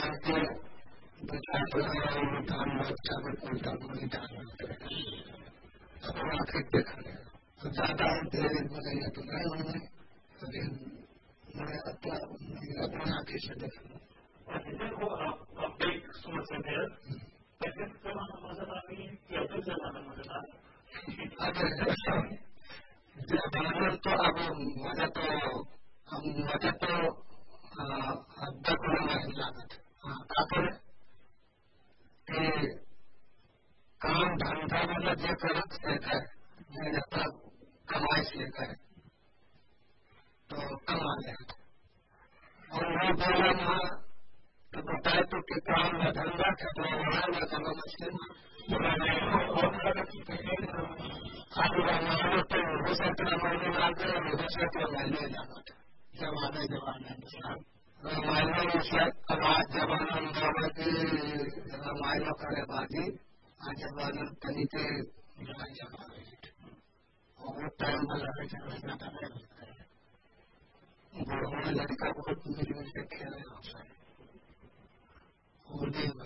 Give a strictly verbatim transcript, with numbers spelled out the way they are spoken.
کے دان بچہ الٹا کوئی دان اب آخر دیکھا گیا تو زیادہ دیر بتائیے تو نہیں ہوں گے لیکن میں اپنے آنکھیں سے دیکھا اب تو اب مجھے تو اب مجھے تو اب لاگت خاطر کہ کام دھندا مطلب یہ کرت سیکھا ہے جب تک کمائی سیکھا ہے تو کما لے اور وہ بولا وہاں تو بتائے تو کہ کام میں دھندا کا تو وہاں میں کرنا مشکل تو ہو سکتا مہینے میں آتے اور ہو سکتا مہینے جانا تھا زمانہ زمانہ رامائن آج زمانہ کی رامائن کرے بازی آج زمانہ کہیں سے اور ٹائم لگے زیادہ لڑکا بہت مل مل کے کھیلے اور